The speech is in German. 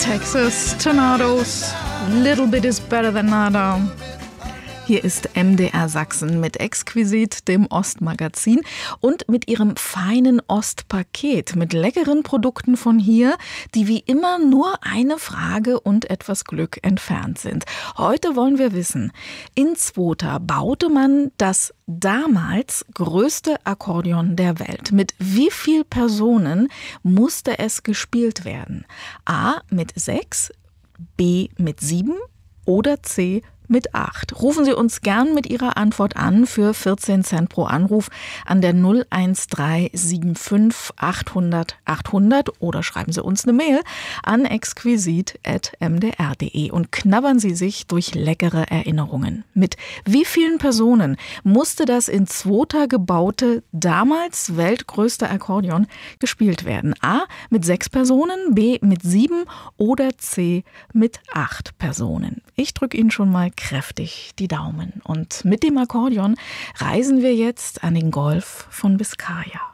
Texas Tornadoes, little bit is better than nada. Hier ist MDR Sachsen mit Exquisit, dem Ostmagazin, und mit ihrem feinen Ostpaket mit leckeren Produkten von hier, die wie immer nur eine Frage und etwas Glück entfernt sind. Heute wollen wir wissen, in Zwota baute man das damals größte Akkordeon der Welt. Mit wie viel Personen musste es gespielt werden? A mit 6, B mit 7 oder C mit 8. Rufen Sie uns gern mit Ihrer Antwort an für 14 Cent pro Anruf an der 01375 800 800 oder schreiben Sie uns eine Mail an exquisit@mdr.de und knabbern Sie sich durch leckere Erinnerungen. Mit wie vielen Personen musste das in Zwota gebaute, damals weltgrößte Akkordeon gespielt werden? A mit 6 Personen, B mit 7 oder C mit 8 Personen. Ich drücke Ihnen schon mal kräftig die Daumen. Und mit dem Akkordeon reisen wir jetzt an den Golf von Biskaya.